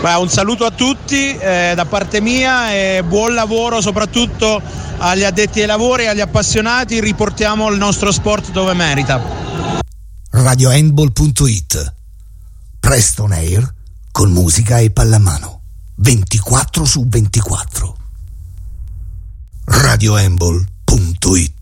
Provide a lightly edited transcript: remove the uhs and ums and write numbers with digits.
Un saluto a tutti da parte mia e buon lavoro soprattutto agli addetti ai lavori e agli appassionati. Riportiamo il nostro sport dove merita. RadioHandball.it, Preston Air con musica e pallamano 24/24. RadioHandball.it.